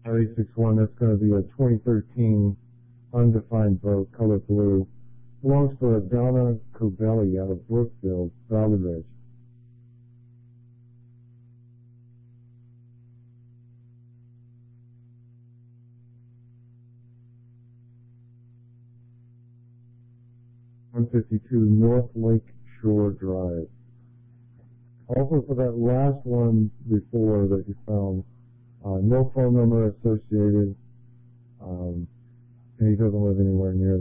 R861, that's going to be a 2013 undefined boat, color blue. Belongs to Donna Covelli out of Brookfield, Valley Ridge. (152) North Lake Shore Drive. Also for that last one before that you found, no phone number associated, and he doesn't live anywhere near